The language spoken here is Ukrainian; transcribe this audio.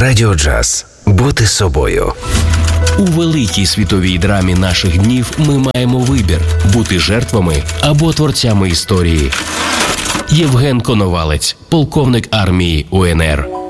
Радіо Джаз. Бути собою. У великій світовій драмі наших днів ми маємо вибір – бути жертвами або творцями історії. Євген Коновалець, полковник армії УНР.